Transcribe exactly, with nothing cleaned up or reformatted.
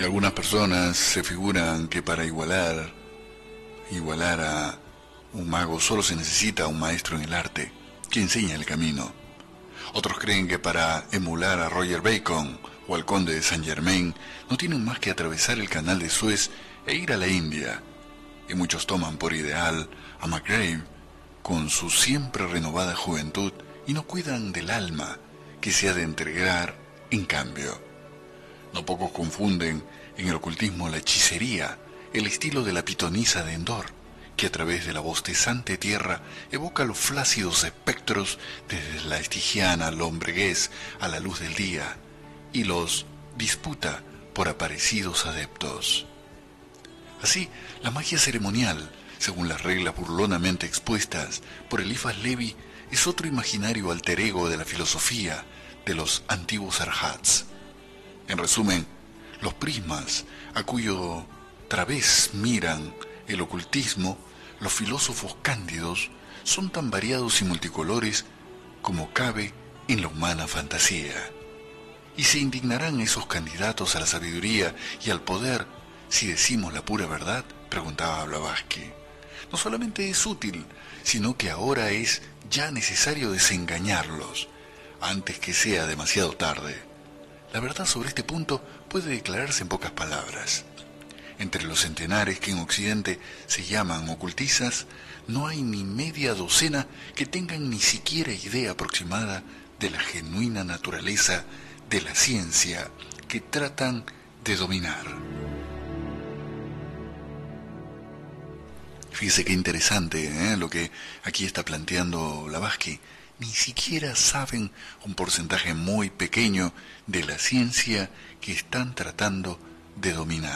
Algunas personas se figuran que para igualar, igualar a un mago solo se necesita un maestro en el arte que enseña el camino. Otros creen que para emular a Roger Bacon o al conde de Saint Germain no tienen más que atravesar el canal de Suez e ir a la India. Y muchos toman por ideal a McGrave con su siempre renovada juventud y no cuidan del alma que se ha de entregar en cambio. No pocos confunden en el ocultismo la hechicería, el estilo de la pitonisa de Endor, que a través de la bostezante tierra evoca los flácidos espectros desde la estigiana lombreguez a la luz del día, y los disputa por aparecidos adeptos. Así, la magia ceremonial, según las reglas burlonamente expuestas por Eliphas Levi, es otro imaginario alter ego de la filosofía de los antiguos arhats. En resumen, los prismas a cuyo través miran el ocultismo, los filósofos cándidos, son tan variados y multicolores como cabe en la humana fantasía. Y se indignarán esos candidatos a la sabiduría y al poder si decimos la pura verdad, preguntaba Blavatsky. No solamente es útil, sino que ahora es ya necesario desengañarlos, antes que sea demasiado tarde. La verdad sobre este punto puede declararse en pocas palabras. Entre los centenares que en Occidente se llaman ocultistas, no hay ni media docena que tengan ni siquiera idea aproximada de la genuina naturaleza de la ciencia que tratan de dominar. Fíjese qué interesante ¿eh? lo que aquí está planteando Blavatsky. Ni siquiera saben un porcentaje muy pequeño de la ciencia que están tratando de dominar.